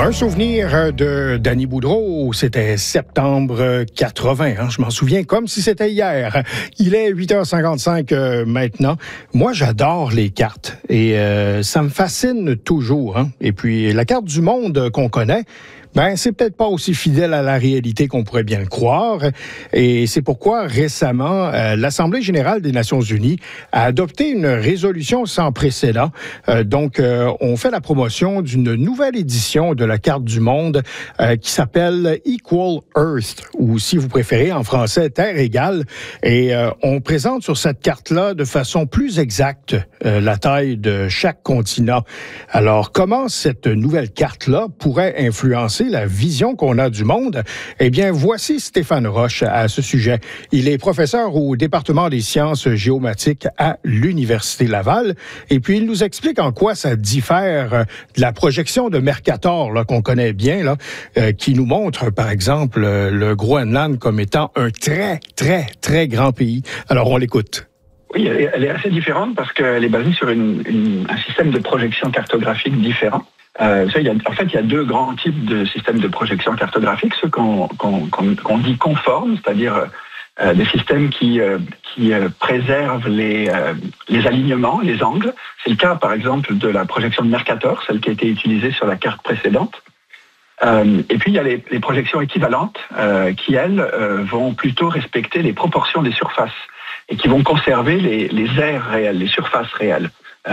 Un souvenir de Danny Boudreau, c'était septembre 80. Je m'en souviens comme si c'était hier. Il est 8h55 maintenant. Moi, j'adore les cartes et ça me fascine toujours. Et puis, la carte du monde qu'on connaît, c'est peut-être pas aussi fidèle à la réalité qu'on pourrait bien le croire. Et c'est pourquoi, récemment, l'Assemblée générale des Nations unies a adopté une résolution sans précédent. On fait la promotion d'une nouvelle édition de la carte du monde qui s'appelle Equal Earth, ou si vous préférez, en français, Terre égale. Et on présente sur cette carte-là de façon plus exacte la taille de chaque continent. Alors, comment cette nouvelle carte-là pourrait influencer la vision qu'on a du monde? Eh bien, voici Stéphane Roche à ce sujet. Il est professeur au département des sciences géomatiques à l'Université Laval. Et puis, il nous explique en quoi ça diffère de la projection de Mercator, là, qu'on connaît bien, là, qui nous montre, par exemple, le Groenland comme étant un très, très, très grand pays. Alors, on l'écoute. Oui, elle est assez différente parce qu'elle est basée sur un système de projection cartographique différent. Il y a deux grands types de systèmes de projection cartographique, ceux qu'on dit conformes, c'est-à-dire des systèmes qui préservent les alignements, les angles. C'est le cas, par exemple, de la projection de Mercator, celle qui a été utilisée sur la carte précédente. Et puis, il y a les projections équivalentes qui, elles, vont plutôt respecter les proportions des surfaces et qui vont conserver les aires réelles, les surfaces réelles.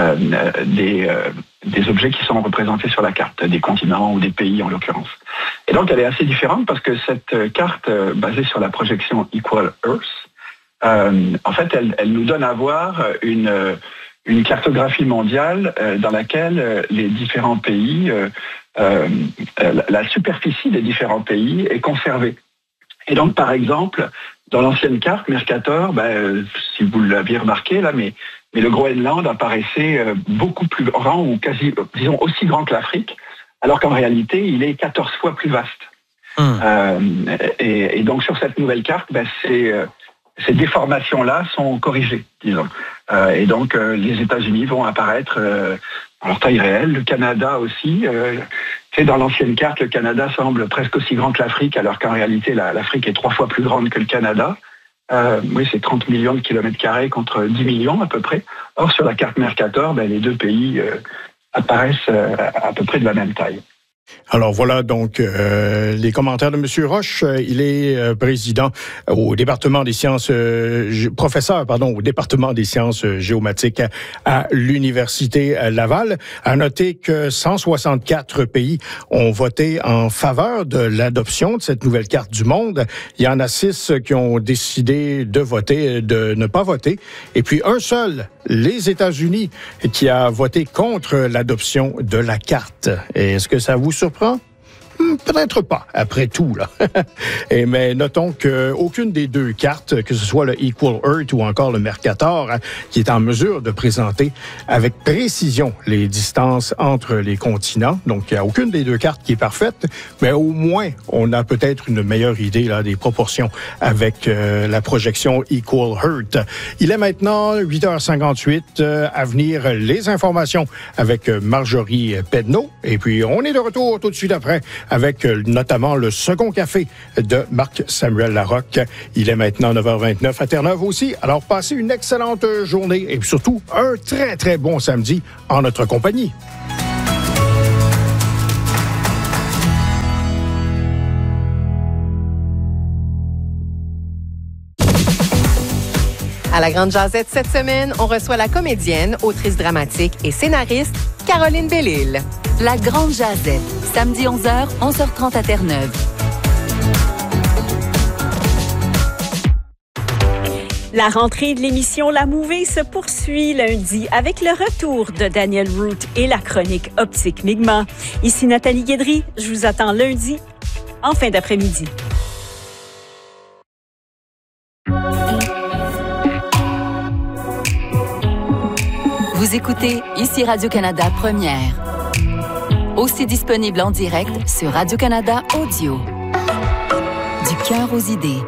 Des objets qui sont représentés sur la carte, des continents ou des pays en l'occurrence. Et donc elle est assez différente parce que cette carte basée sur la projection Equal Earth, elle nous donne à voir une cartographie mondiale dans laquelle les différents pays, la superficie des différents pays est conservée. Et donc par exemple, dans l'ancienne carte Mercator, si vous l'aviez remarqué là, mais le Groenland apparaissait beaucoup plus grand, ou quasi, disons, aussi grand que l'Afrique, alors qu'en réalité, il est 14 fois plus vaste. Et donc, sur cette nouvelle carte, ces déformations-là sont corrigées, disons. Et donc, les États-Unis vont apparaître à leur taille réelle, le Canada aussi. Dans l'ancienne carte, le Canada semble presque aussi grand que l'Afrique, alors qu'en réalité, l'Afrique est 3 fois plus grande que le Canada. C'est 30 millions de kilomètres carrés contre 10 millions à peu près. Or, sur la carte Mercator, les deux pays apparaissent à peu près de la même taille. Alors voilà donc les commentaires de M. Roche. Il est président au département des sciences, professeur au département des sciences géomatiques à l'Université Laval. À noter que 164 pays ont voté en faveur de l'adoption de cette nouvelle carte du monde. Il y en a 6 qui ont décidé de ne pas voter. Et puis un seul, les États-Unis, qui a voté contre l'adoption de la carte. Est-ce que ça vous surprend? Peut-être pas, après tout, là. Mais notons qu'aucune des deux cartes, que ce soit le Equal Earth ou encore le Mercator, qui est en mesure de présenter avec précision les distances entre les continents. Donc, il n'y a aucune des deux cartes qui est parfaite, mais au moins, on a peut-être une meilleure idée là des proportions avec la projection Equal Earth. Il est maintenant 8h58. À venir, les informations avec Marjorie Pedneau. Et puis, on est de retour tout de suite après avec notamment le second café de Marc-Samuel Larocque. Il est maintenant 9h29 à Terre-Neuve aussi. Alors, passez une excellente journée et surtout un très, très bon samedi en notre compagnie. À la Grande Jazette cette semaine, on reçoit la comédienne, autrice dramatique et scénariste Caroline Bellil. La Grande Jazette, samedi 11h, 11h30 à Terre-Neuve. La rentrée de l'émission La Mouvée se poursuit lundi avec le retour de Daniel Root et la chronique Optique Mi'kmaq. Ici Nathalie Guédry, je vous attends lundi en fin d'après-midi. Vous écoutez ici Radio-Canada Première. Aussi disponible en direct sur Radio-Canada Audio. Du cœur aux idées.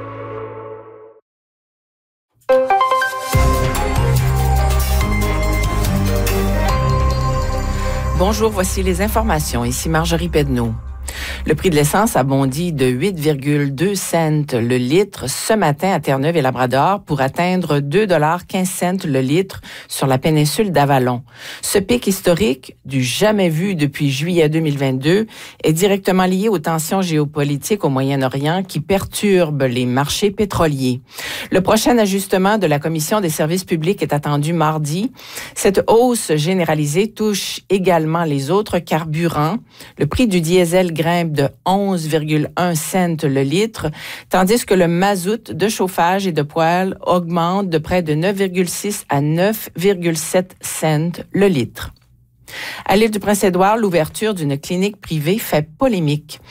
Bonjour, voici les informations. Ici Marjorie Pedneau. Le prix de l'essence a bondi de 8,2 cents le litre ce matin à Terre-Neuve et Labrador pour atteindre 2,15 $ le litre sur la péninsule d'Avalon. Ce pic historique, du jamais vu depuis juillet 2022, est directement lié aux tensions géopolitiques au Moyen-Orient qui perturbent les marchés pétroliers. Le prochain ajustement de la Commission des services publics est attendu mardi. Cette hausse généralisée touche également les autres carburants. Le prix du diesel grimpe de 11,1 cents le litre, tandis que le mazout de chauffage et de poêle augmente de près de 9,6 à 9,7 cents le litre. À l'île du Prince-Édouard, l'ouverture d'une clinique privée fait polémique.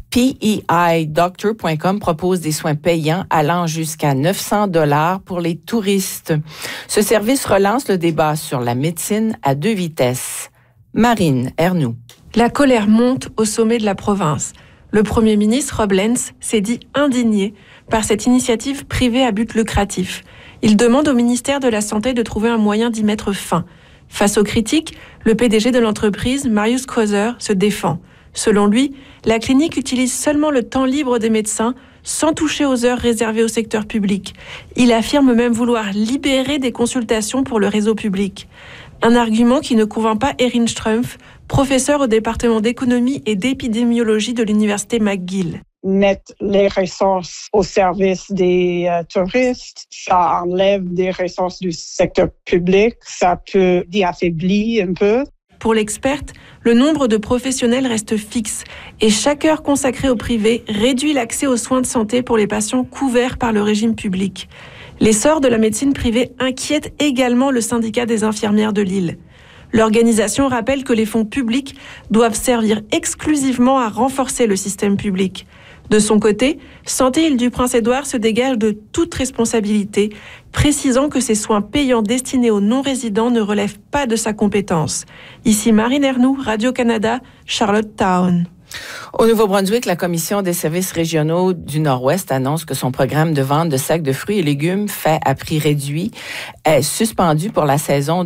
PEIDoctor.com propose des soins payants allant jusqu'à 900 $ pour les touristes. Ce service relance le débat sur la médecine à deux vitesses. Marine Ernoult. La colère monte au sommet de la province. Le premier ministre, Rob Lenz, s'est dit indigné par cette initiative privée à but lucratif. Il demande au ministère de la Santé de trouver un moyen d'y mettre fin. Face aux critiques, le PDG de l'entreprise, Marius Kreuzer, se défend. Selon lui, la clinique utilise seulement le temps libre des médecins sans toucher aux heures réservées au secteur public. Il affirme même vouloir libérer des consultations pour le réseau public. Un argument qui ne convainc pas Erin Strumpf, professeur au département d'économie et d'épidémiologie de l'université McGill. Mettre les ressources au service des touristes, ça enlève des ressources du secteur public, ça peut y affaiblir un peu. Pour l'experte, le nombre de professionnels reste fixe et chaque heure consacrée au privé réduit l'accès aux soins de santé pour les patients couverts par le régime public. L'essor de la médecine privée inquiète également le syndicat des infirmières de l'île. L'organisation rappelle que les fonds publics doivent servir exclusivement à renforcer le système public. De son côté, Santé Île-du-Prince-Édouard se dégage de toute responsabilité, précisant que ces soins payants destinés aux non-résidents ne relèvent pas de sa compétence. Ici Marine Ernoult, Radio-Canada, Charlottetown. Au Nouveau-Brunswick, la Commission des services régionaux du Nord-Ouest annonce que son programme de vente de sacs de fruits et légumes fait à prix réduit est suspendu pour la saison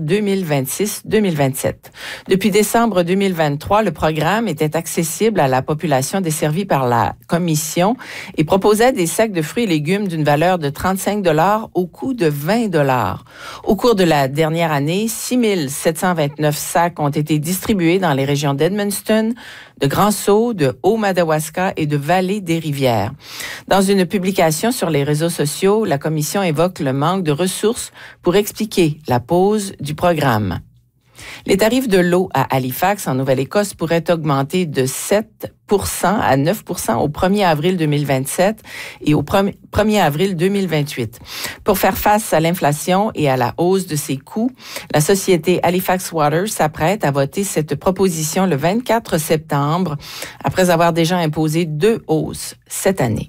2026-2027. Depuis décembre 2023, le programme était accessible à la population desservie par la Commission et proposait des sacs de fruits et légumes d'une valeur de 35 $ au coût de 20 $. Au cours de la dernière année, 6 729 sacs ont été distribués dans les régions d'Edmundston, de Grand-Sault, de Haut-Madawaska et de Vallée-des-Rivières. Dans une publication sur les réseaux sociaux, la Commission évoque le manque de ressources pour expliquer la pause du programme. Les tarifs de l'eau à Halifax, en Nouvelle-Écosse, pourraient augmenter de 7 % à 9 % au 1er avril 2027 et au 1er avril 2028. Pour faire face à l'inflation et à la hausse de ses coûts, la société Halifax Water s'apprête à voter cette proposition le 24 septembre, après avoir déjà imposé 2 hausses cette année.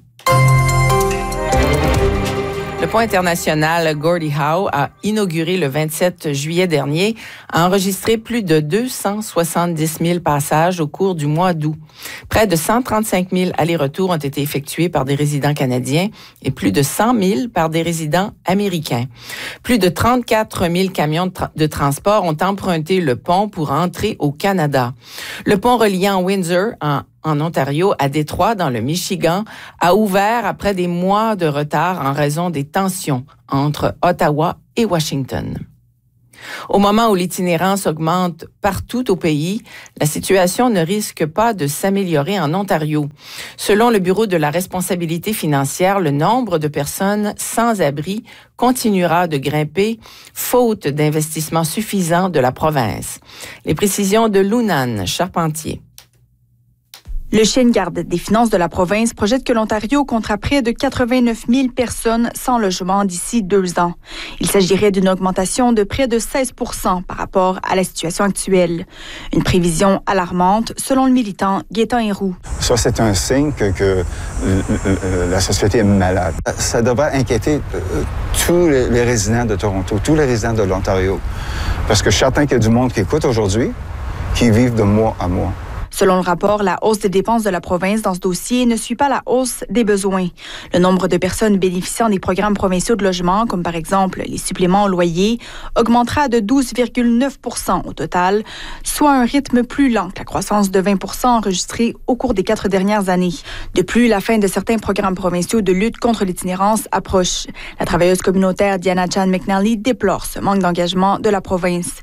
Le pont international Gordie Howe a inauguré le 27 juillet dernier, a enregistré plus de 270 000 passages au cours du mois d'août. Près de 135 000 allers-retours ont été effectués par des résidents canadiens et plus de 100 000 par des résidents américains. Plus de 34 000 camions de transport ont emprunté le pont pour entrer au Canada. Le pont reliant Windsor en Ontario à Détroit, dans le Michigan, a ouvert après des mois de retard en raison des tensions entre Ottawa et Washington. Au moment où l'itinérance augmente partout au pays, la situation ne risque pas de s'améliorer en Ontario. Selon le Bureau de la responsabilité financière, le nombre de personnes sans abri continuera de grimper, faute d'investissements suffisants de la province. Les précisions de Lunan Charpentier. Le chien de garde des finances de la province projette que l'Ontario comptera près de 89 000 personnes sans logement d'ici 2 ans. Il s'agirait d'une augmentation de près de 16 % par rapport à la situation actuelle. Une prévision alarmante, selon le militant Gaétan Héroux. Ça, c'est un signe que la société est malade. Ça devrait inquiéter tous les résidents de Toronto, tous les résidents de l'Ontario. Parce que je suis certain qu'il y a du monde qui écoute aujourd'hui, qui vivent de mois à mois. Selon le rapport, la hausse des dépenses de la province dans ce dossier ne suit pas la hausse des besoins. Le nombre de personnes bénéficiant des programmes provinciaux de logement, comme par exemple les suppléments au loyer, augmentera de 12,9% au total, soit un rythme plus lent que la croissance de 20% enregistrée au cours des 4 dernières années. De plus, la fin de certains programmes provinciaux de lutte contre l'itinérance approche. La travailleuse communautaire Diana Chan McNally déplore ce manque d'engagement de la province.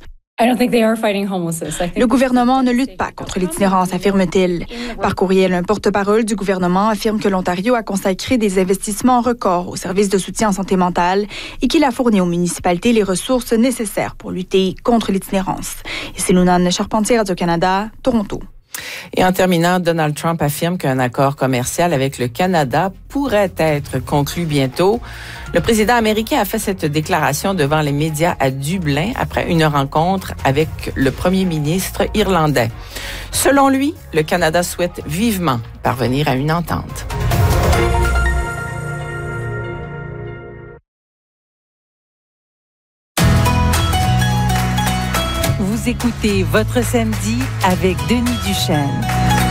Le gouvernement ne lutte pas contre l'itinérance, affirme-t-il. Par courriel, un porte-parole du gouvernement affirme que l'Ontario a consacré des investissements records au service de soutien en santé mentale et qu'il a fourni aux municipalités les ressources nécessaires pour lutter contre l'itinérance. Ici Lunane Charpentier, Radio-Canada, Toronto. Et en terminant, Donald Trump affirme qu'un accord commercial avec le Canada pourrait être conclu bientôt. Le président américain a fait cette déclaration devant les médias à Dublin après une rencontre avec le premier ministre irlandais. Selon lui, le Canada souhaite vivement parvenir à une entente. Vous écoutez Votre Samedi avec Denis Duchesne.